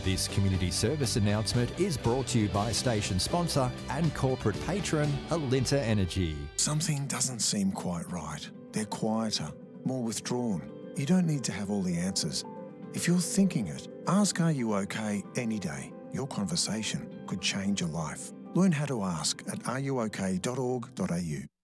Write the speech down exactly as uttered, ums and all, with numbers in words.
This community service announcement is brought to you by station sponsor and corporate patron Alinta Energy. Something doesn't seem quite right. They're quieter, more withdrawn. You don't need to have all the answers. If you're thinking it, ask Are You OK any day. Your conversation could change your life. Learn how to ask at are you ok dot org dot a u.